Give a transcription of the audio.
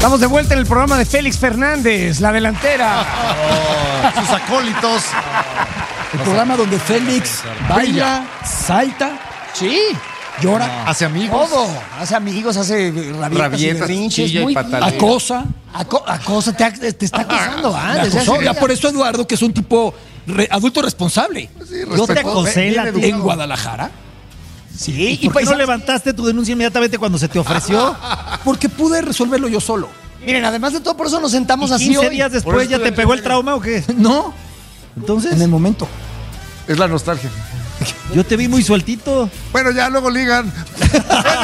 Estamos de vuelta en el programa de Félix Fernández, la delantera. Sus acólitos. El programa donde Félix baila, salta, Sí. llora, Hace amigos. Todo. Hace amigos, hace rabietas y berrinches. chilla y Muy patalea. acosa. Acosa, te está acosando. Me acosó. Ya por eso Eduardo, que es un tipo adulto responsable. Yo te acosé bien la educado. En Guadalajara. Sí, ¿Y por qué no levantaste tu denuncia inmediatamente cuando se te ofreció? Porque pude resolverlo yo solo. Miren, además de todo, por eso nos sentamos ¿Y así 15 hoy. días Por después eso ya la te pegó el gente- trauma o qué? No, Entonces, en el momento. Es la nostalgia. yo te vi muy sueltito. Bueno, ya luego ligan.